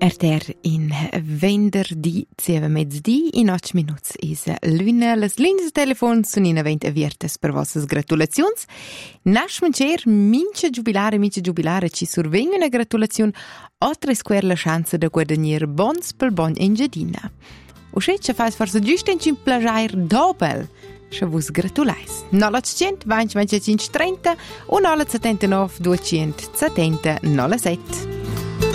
Erter in venerdì, sieva mezzodì, in 8 minuts is l'una. Las linee de telefon sun in avent aviertes per vossas gratulazions. Nasch mancher, mince giubilare, ci survegna una gratulazion, otra square la chance de guadagnare bons pel bon engiadina. Uscetcha fais forse giusto in plagiair doppel. Se vos gratulais. 0800 20 25 30 o 0979 270 97.